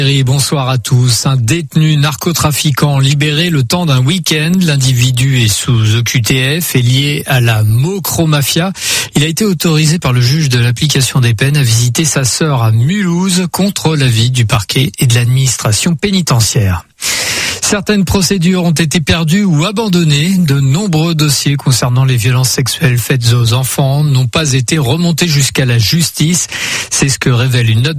Bonsoir à tous. Un détenu narcotrafiquant libéré le temps d'un week-end. L'individu est sous OQTF et lié à la Mocro-Mafia. Il a été autorisé par le juge de l'application des peines à visiter sa sœur à Mulhouse contre l'avis du parquet et de l'administration pénitentiaire. Certaines procédures ont été perdues ou abandonnées. De nombreux dossiers concernant les violences sexuelles faites aux enfants n'ont pas été remontés jusqu'à la justice. C'est ce que révèle une note